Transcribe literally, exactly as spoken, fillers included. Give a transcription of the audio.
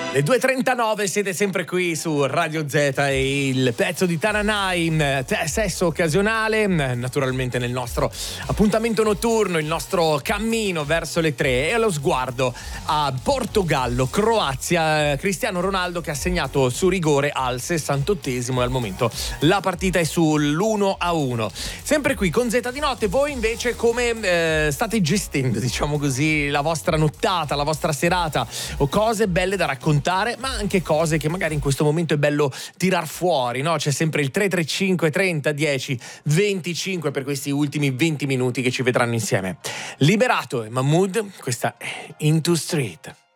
Le due e trentanove, siete sempre qui su Radio Z e il pezzo di Tananai, sesso occasionale, naturalmente nel nostro appuntamento notturno, il nostro cammino verso le tre, e allo sguardo a Portogallo, Croazia, Cristiano Ronaldo che ha segnato su rigore al sessantottesimo e al momento la partita è sull'uno a uno. Sempre qui con Z di notte, voi invece come eh, state gestendo, diciamo così, la vostra nottata, la vostra serata, o cose belle da raccontare, ma anche cose che magari in questo momento è bello tirar fuori, no? C'è sempre il tre tre cinque trenta dieci venticinque per questi ultimi venti minuti che ci vedranno insieme. Liberato e Mahmood, questa è Into Street.